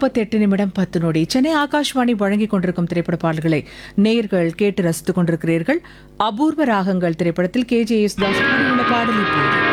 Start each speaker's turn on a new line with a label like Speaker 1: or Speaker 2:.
Speaker 1: 38 நிமிடம் 10 நொடி. சென்னை ஆகாஷ்வாணி வழங்கிக் கொண்டிருக்கும் திரைப்பட பாடல்களை நேயர்கள் கேட்டு ரசித்துக் கொண்டிருக்கிறீர்கள். அபூர்வ ராகங்கள் திரைப்படத்தில் KJ யேசுதாஸ் பாடியுள்ள பாடல் இப்போது.